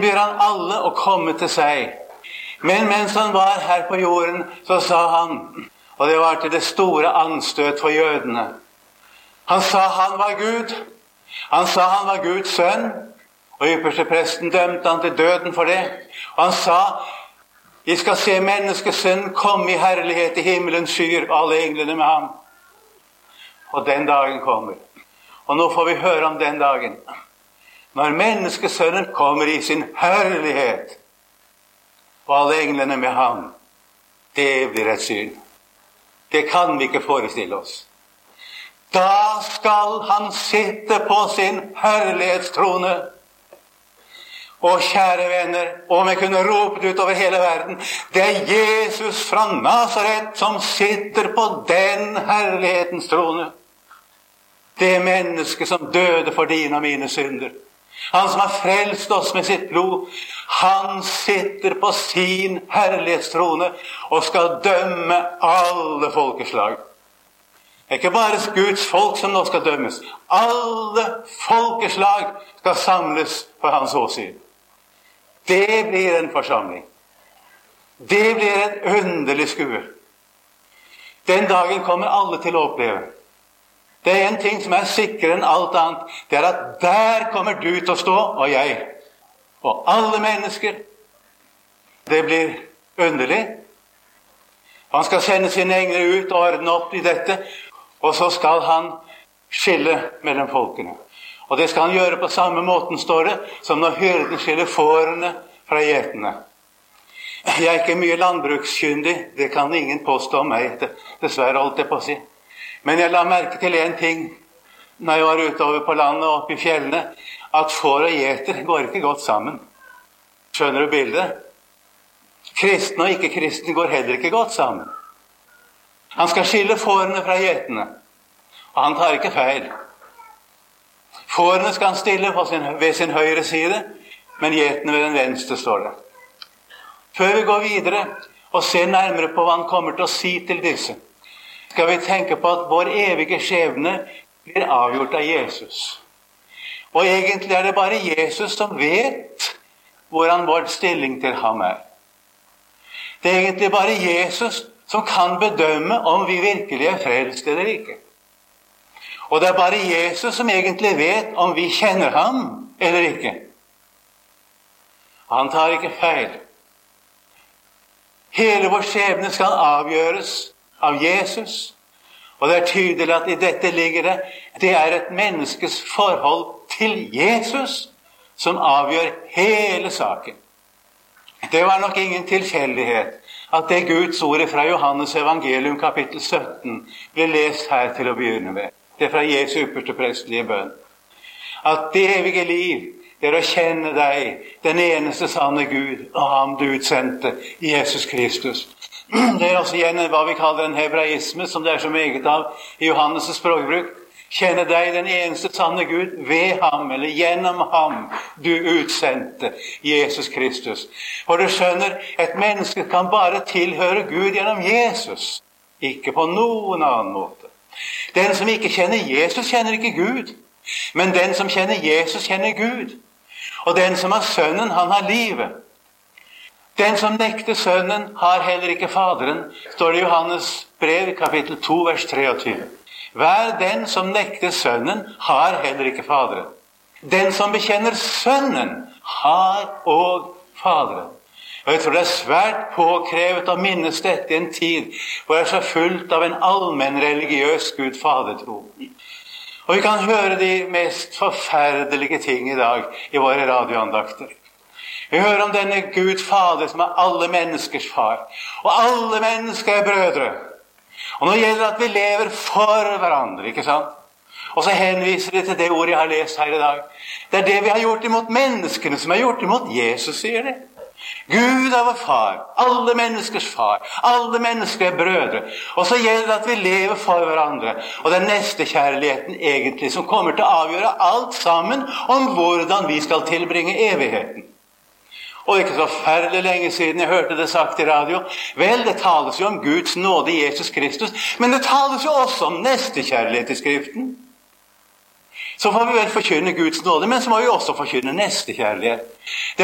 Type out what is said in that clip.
innbyr han alle å komme til seg. Men mens han var her på jorden, så sa han, og det var til det store anstøt for jødene, han sa han var Gud. Han sa han var Guds sønn, og ypperstepresten dømte han til døden for det. Og han sa, vi skal se menneskesønnen komme i herlighet i himmelens skyer, og alle englene med ham. Og den dagen kommer. Og nå får vi høre om den dagen. Når menneskesønnen kommer i sin herlighet, og alle englene med ham, det blir et syn. Det kan vi ikke forestille oss. Da skal han sitte på sin herlighetstrone. Og kjære venner, om jeg kunne ropet ut over hele verden, det er Jesus fra Nazaret som sitter på den herlighetens trone. Det menneske som døde for dine og mine synder. Han som har frelst oss med sitt blod, han sitter på sin herlighetstrone og skal dømme alle folkeslag. Det er ikke bare Guds folk som nå skal dømmes. Alle folkeslag skal samles på hans åsyn. Det blir en forsamling. Det blir en underlig skue. Den dagen kommer alle til å oppleve. Det er en ting som er sikrere enn alt annet. Det er at der kommer du til å stå, og jeg. Og alle mennesker. Det blir underlig. Han skal sende sine engler ut og ordne opp i dette. Og så skal han skille mellom folkene. Og det skal han gjøre på samme måten, står det, som når hyrden skiller fårene fra gjetene. Jeg er ikke mye landbrukskyndig, det kan ingen påstå om meg, dessverre holdt jeg på å si. Men jeg la merke til en ting, når jeg var ute over på landet og oppe i fjellene, at får og gjeter går ikke godt sammen. Skjønner du bildet? Kristne og ikke-kristne går heller ikke godt sammen. Han skal skille fårene fra gjetene, og han tar ikke feil. Fårene skal han stille ved sin høyre side, men gjetene ved den venstre, står det. Før vi går videre og ser nærmere på hva han kommer til å si til disse, skal vi tenke på at vår evige skjebne blir avgjort av Jesus. Og egentlig er det bare Jesus som vet hvordan vår stilling til ham er. Det er egentlig bare Jesus som kan bedømme om vi virkelig er frelst eller ikke. Og det er bare Jesus som egentlig vet om vi kjenner ham eller ikke. Han tar ikke feil. Hele vår skjebne skal avgjøres av Jesus. Og det er tydelig at i dette ligger det er et menneskes forhold til Jesus som avgjør hele saken. Det var nok ingen tilfeldighet at det Guds ordet fra Johannes evangelium kapittel 17 ble lest her til å begynne med. Det er fra Jesu ypperste prestelige bønn. At det evige liv er å kjenne deg, den eneste sanne Gud, og ham du utsendte, Jesus Kristus. Det er også igjen hva vi kaller en hebraisme, som det er så meget av i Johannes' språkbruk. Kjenne deg, den eneste sanne Gud, ved ham, eller gjennom ham, du utsendte, Jesus Kristus. For du skjønner, et menneske kan bare tilhøre Gud gjennom Jesus, ikke på noen annen måte. Den som ikke kjenner Jesus, kjenner ikke Gud. Men den som kjenner Jesus, kjenner Gud. Og den som har sønnen, han har livet. Den som nekter sønnen, har heller ikke faderen, står det i Johannes brev, kapittel 2, vers 23. Hver den som nekter sønnen, har heller ikke faderen. Den som bekjenner sønnen, har og faderen. Og jeg tror det er svært påkrevet å minnes dette i en tid hvor det er så fullt av en allmenn religiøs Gud fadertro. Og vi kan høre de mest forferdelige ting i dag i våre radioandakter. Vi hører om denne Gud fader som er alle menneskers far. Og alle mennesker er brødre. Og nå gjelder det at vi lever for hverandre, ikke sant? Og så henviser de til det ordet jeg har lest her i dag. Det er det vi har gjort imot menneskene som er gjort imot Jesus, sier de. Gud er vår far, alle menneskers far, alle mennesker er brødre. Og så gjelder det at vi lever for hverandre. Og den neste kjærligheten egentlig som kommer til å avgjøre alt sammen om hvordan vi skal tilbringe evigheten. Og ikke så færlig lenge siden jeg hørte det sagt i radio. Vel, det tales jo om Guds nåde i Jesus Kristus, men det tales jo også om nestekjærlighet i Skriften. Så får vi vel forkynne Guds nåde, men så må vi også forkynne nestekjærlighet.